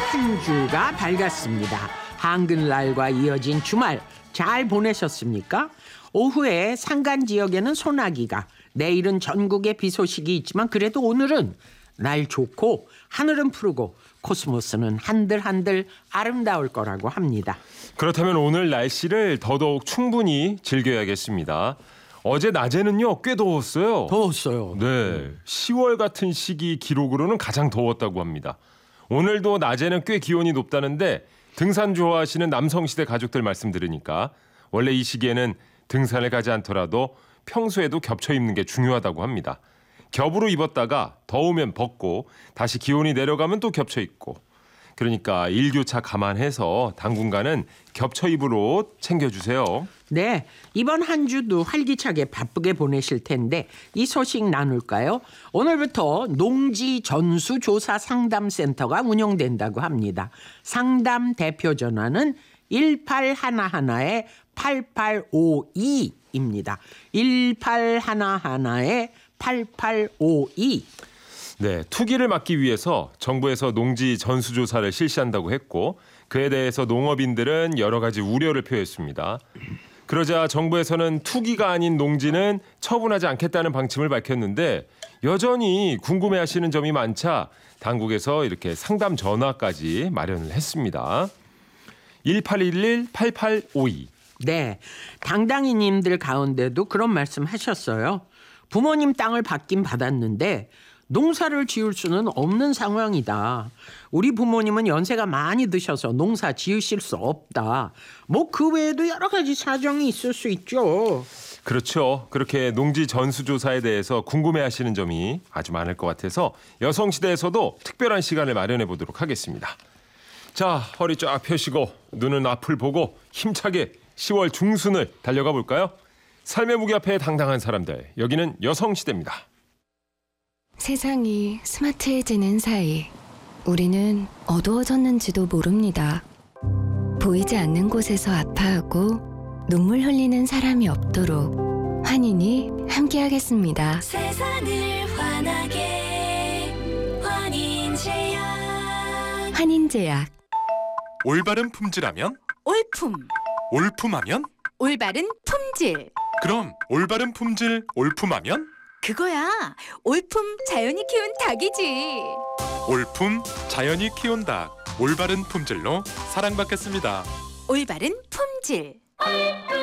한 주가 밝았습니다. 한글날과 이어진 주말 잘 보내셨습니까? 오후에 산간 지역에는 소나기가, 내일은 전국에 비 소식이 있지만 그래도 오늘은 날 좋고 하늘은 푸르고 코스모스는 한들한들 아름다울 거라고 합니다. 그렇다면 오늘 날씨를 더더욱 충분히 즐겨야겠습니다. 어제 낮에는요 꽤 더웠어요. 더웠어요. 네, 10월 같은 시기 기록으로는 가장 더웠다고 합니다. 오늘도 낮에는 꽤 기온이 높다는데 등산 좋아하시는 남성시대 가족들 말씀 들으니까 원래 이 시기에는 등산을 가지 않더라도 평소에도 겹쳐 입는 게 중요하다고 합니다. 겹으로 입었다가 더우면 벗고 다시 기온이 내려가면 또 겹쳐 입고, 그러니까 일교차 감안해서 당분간은 겹쳐 입을 옷 챙겨주세요. 네, 이번 한 주도 활기차게 바쁘게 보내실 텐데 이 소식 나눌까요? 오늘부터 농지 전수 조사 상담센터가 운영된다고 합니다. 상담 대표 전화는 1811-8852입니다. 1811-8852. 네, 투기를 막기 위해서 정부에서 농지 전수조사를 실시한다고 했고 그에 대해서 농업인들은 여러 가지 우려를 표했습니다. 그러자 정부에서는 투기가 아닌 농지는 처분하지 않겠다는 방침을 밝혔는데 여전히 궁금해하시는 점이 많자 당국에서 이렇게 상담 전화까지 마련을 했습니다. 1811-8852. 네, 당당이님들 가운데도 그런 말씀 하셨어요. 부모님 땅을 받긴 받았는데 농사를 지을 수는 없는 상황이다. 우리 부모님은 연세가 많이 드셔서 농사 지으실 수 없다. 뭐 그 외에도 여러 가지 사정이 있을 수 있죠. 그렇죠. 그렇게 농지 전수조사에 대해서 궁금해하시는 점이 아주 많을 것 같아서 여성시대에서도 특별한 시간을 마련해 보도록 하겠습니다. 자, 허리 쫙 펴시고 눈은 앞을 보고 힘차게 10월 중순을 달려가 볼까요? 삶의 무게 앞에 당당한 사람들, 여기는 여성시대입니다. 세상이 스마트해지는 사이 우리는 어두워졌는지도 모릅니다. 보이지 않는 곳에서 아파하고 눈물 흘리는 사람이 없도록 환인이 함께하겠습니다. 세상을 환하게 환인제약. 환인제약. 올바른 품질하면? 올품. 올품하면? 올바른 품질. 그럼 올바른 품질 올품하면? 그거야. 올품 자연이 키운 닭이지. 올품 자연이 키운 닭. 올바른 품질로 사랑받겠습니다. 올바른 품질.